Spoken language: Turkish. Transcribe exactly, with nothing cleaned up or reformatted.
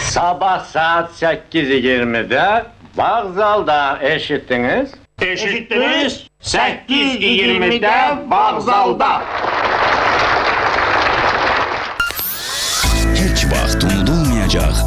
Sabah saat sekiz yirmide vokzalda eşittiniz. Eşittiniz, sekiz yirmide vokzalda.